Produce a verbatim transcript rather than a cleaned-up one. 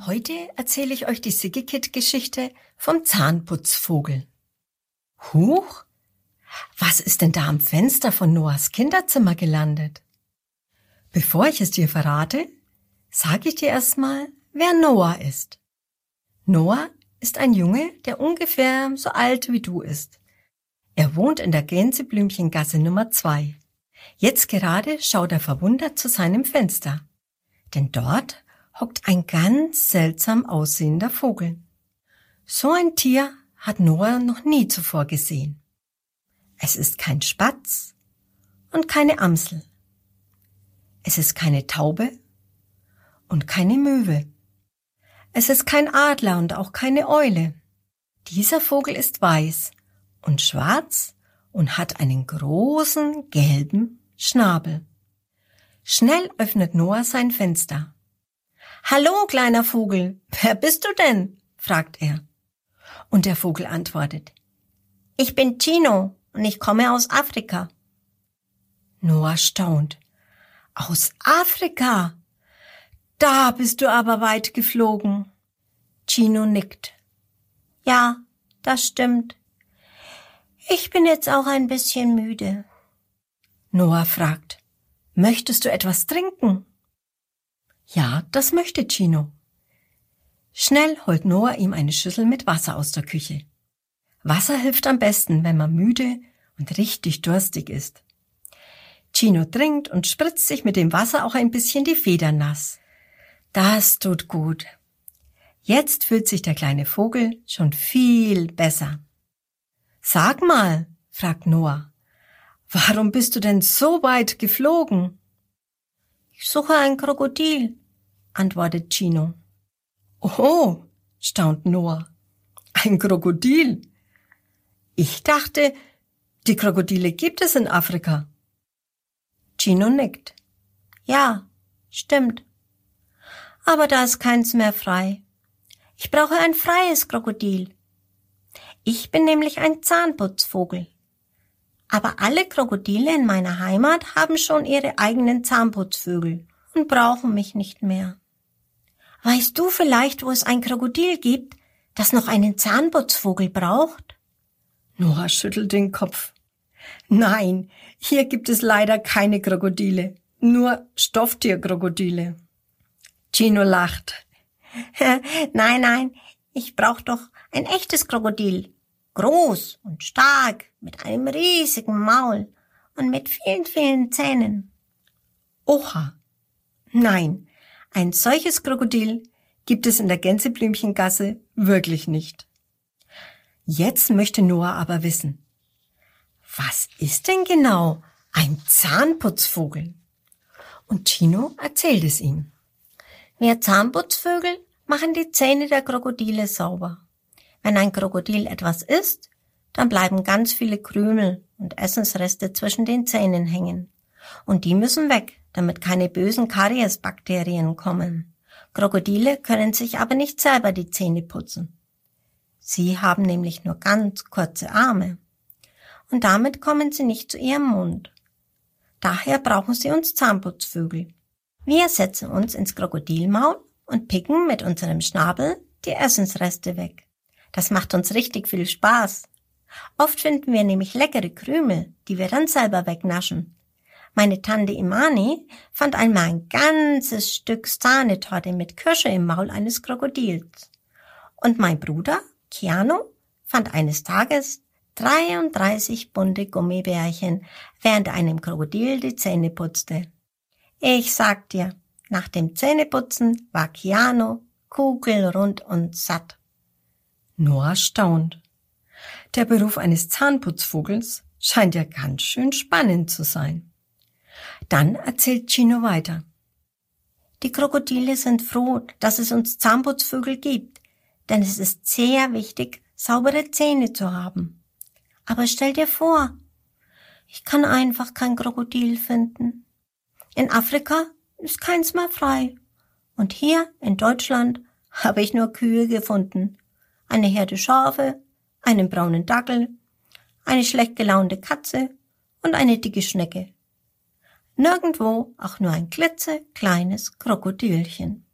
Heute erzähle ich euch die Siggekit-Geschichte vom Zahnputzvogel. Huch, was ist denn da am Fenster von Noahs Kinderzimmer gelandet? Bevor ich es dir verrate, sage ich dir erstmal, wer Noah ist. Noah ist ein Junge, der ungefähr so alt wie du ist. Er wohnt in der Gänseblümchengasse Nummer zwei. Jetzt gerade schaut er verwundert zu seinem Fenster, denn dort hockt ein ganz seltsam aussehender Vogel. So ein Tier hat Noah noch nie zuvor gesehen. Es ist kein Spatz und keine Amsel. Es ist keine Taube und keine Möwe. Es ist kein Adler und auch keine Eule. Dieser Vogel ist weiß und schwarz und hat einen großen gelben Schnabel. Schnell öffnet Noah sein Fenster. »Hallo, kleiner Vogel, wer bist du denn?« fragt er. Und der Vogel antwortet, »Ich bin Chino und ich komme aus Afrika.« Noah staunt. »Aus Afrika? Da bist du aber weit geflogen.« Chino nickt. »Ja, das stimmt. Ich bin jetzt auch ein bisschen müde.« Noah fragt, »Möchtest du etwas trinken?« »Ja, das möchte Chino.« Schnell holt Noah ihm eine Schüssel mit Wasser aus der Küche. Wasser hilft am besten, wenn man müde und richtig durstig ist. Chino trinkt und spritzt sich mit dem Wasser auch ein bisschen die Federn nass. Das tut gut. Jetzt fühlt sich der kleine Vogel schon viel besser. »Sag mal«, fragt Noah, »warum bist du denn so weit geflogen?« »Ich suche ein Krokodil«, antwortet Chino. »Oh«, staunt Noah, »ein Krokodil? Ich dachte, die Krokodile gibt es in Afrika.« Chino nickt. »Ja, stimmt. Aber da ist keins mehr frei. Ich brauche ein freies Krokodil. Ich bin nämlich ein Zahnputzvogel. Aber alle Krokodile in meiner Heimat haben schon ihre eigenen Zahnputzvögel und brauchen mich nicht mehr. Weißt du vielleicht, wo es ein Krokodil gibt, das noch einen Zahnputzvogel braucht?« Noah schüttelt den Kopf. »Nein, hier gibt es leider keine Krokodile, nur Stofftierkrokodile.« Chino lacht. »Nein, nein, ich brauche doch ein echtes Krokodil. Groß und stark, mit einem riesigen Maul und mit vielen, vielen Zähnen.« »Oha! Nein, ein solches Krokodil gibt es in der Gänseblümchengasse wirklich nicht.« Jetzt möchte Noah aber wissen, was ist denn genau ein Zahnputzvogel? Und Chino erzählt es ihm. Wir Zahnputzvögel machen die Zähne der Krokodile sauber. Wenn ein Krokodil etwas isst, dann bleiben ganz viele Krümel und Essensreste zwischen den Zähnen hängen. Und die müssen weg, damit keine bösen Kariesbakterien kommen. Krokodile können sich aber nicht selber die Zähne putzen. Sie haben nämlich nur ganz kurze Arme. Und damit kommen sie nicht zu ihrem Mund. Daher brauchen sie uns Zahnputzvögel. Wir setzen uns ins Krokodilmaul und picken mit unserem Schnabel die Essensreste weg. Das macht uns richtig viel Spaß. Oft finden wir nämlich leckere Krümel, die wir dann selber wegnaschen. Meine Tante Imani fand einmal ein ganzes Stück Sahnetorte mit Kirsche im Maul eines Krokodils. Und mein Bruder, Keanu, fand eines Tages dreiunddreißig bunte Gummibärchen, während er einem Krokodil die Zähne putzte. Ich sag dir, nach dem Zähneputzen war Keanu kugelrund und satt. Noah staunt. Der Beruf eines Zahnputzvogels scheint ja ganz schön spannend zu sein. Dann erzählt Chino weiter. Die Krokodile sind froh, dass es uns Zahnputzvögel gibt, denn es ist sehr wichtig, saubere Zähne zu haben. Aber stell dir vor, ich kann einfach kein Krokodil finden. In Afrika ist keins mehr frei. Und hier in Deutschland habe ich nur Kühe gefunden. Eine Herde Schafe, einen braunen Dackel, eine schlecht gelaunte Katze und eine dicke Schnecke. Nirgendwo auch nur ein klitzekleines Krokodilchen.